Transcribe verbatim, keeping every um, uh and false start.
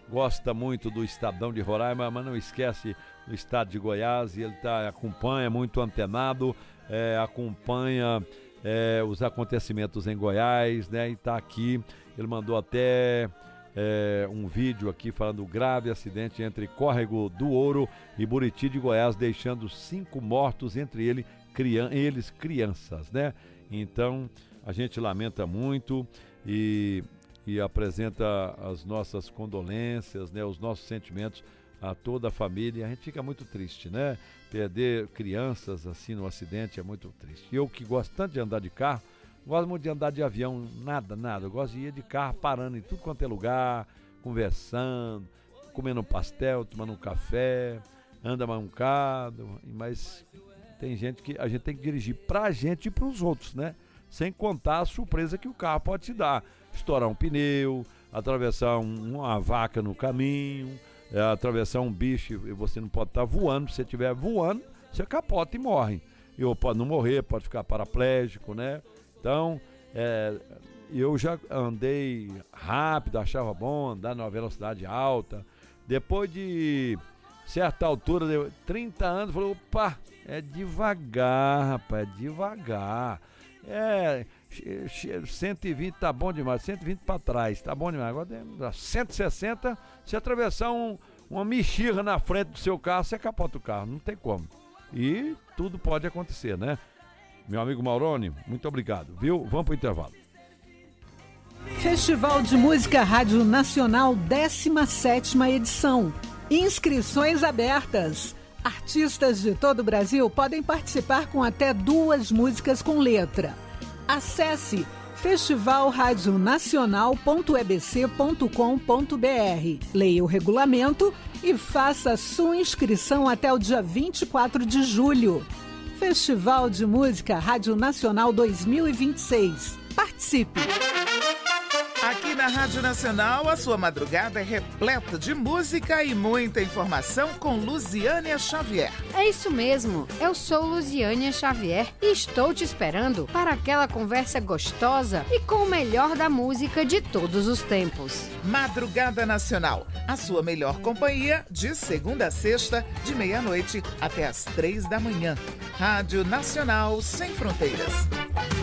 gosta muito do Estadão de Roraima, mas não esquece do estado de Goiás, e ele tá, acompanha, muito antenado, é, acompanha é, os acontecimentos em Goiás, né? E está aqui, ele mandou até é, um vídeo aqui falando do grave acidente entre Córrego do Ouro e Buriti de Goiás, deixando cinco mortos, entre ele, crian- eles crianças, né? Então, a gente lamenta muito e... e apresenta as nossas condolências, né, os nossos sentimentos a toda a família. A gente fica muito triste, né? Perder crianças assim no acidente é muito triste. Eu que gosto tanto de andar de carro, gosto muito de andar de avião, nada, nada. Eu gosto de ir de carro, parando em tudo quanto é lugar, conversando, comendo um pastel, tomando um café, anda mais um bocado, mas tem gente que a gente tem que dirigir pra gente e pros outros, né? Sem contar a surpresa que o carro pode te dar. Estourar um pneu, atravessar um, uma vaca no caminho, é, atravessar um bicho e você não pode estar voando. Se você estiver voando, você capota e morre. E ou pode não morrer, pode ficar paraplégico, né? Então, é, eu já andei rápido, achava bom andar numa velocidade alta. Depois de certa altura, de trinta anos, falei, opa, é devagar, rapaz, é devagar. É, cento e vinte tá bom demais, cento e vinte para trás, tá bom demais. Agora cento e sessenta, se atravessar um, uma mexerra na frente do seu carro, você capota o carro, não tem como. E tudo pode acontecer, né? Meu amigo Mauroni, muito obrigado, viu? Vamos pro intervalo. Festival de Música Rádio Nacional, décima sétima edição. Inscrições abertas. Artistas de todo o Brasil podem participar com até duas músicas com letra. Acesse festival rádio nacional ponto e b c ponto com ponto b r. Leia o regulamento e faça sua inscrição até o dia vinte e quatro de julho. Festival de Música Rádio Nacional dois mil e vinte e seis. Participe! Aqui na Rádio Nacional, a sua madrugada é repleta de música e muita informação com Luziânia Xavier. É isso mesmo, eu sou Luziânia Xavier e estou te esperando para aquela conversa gostosa e com o melhor da música de todos os tempos. Madrugada Nacional, a sua melhor companhia de segunda a sexta, de meia-noite até as três da manhã. Rádio Nacional sem fronteiras.